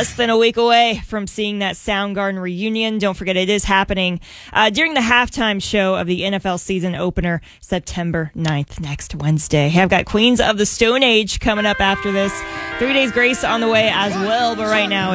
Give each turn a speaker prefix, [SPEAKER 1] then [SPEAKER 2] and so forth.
[SPEAKER 1] less than a week away from seeing that Soundgarden reunion. Don't forget, it is happening during the halftime show of the NFL season opener, September 9th, next Wednesday. Hey, I've got Queens of the Stone Age coming up after this. 3 Days Grace on the way as well, but right now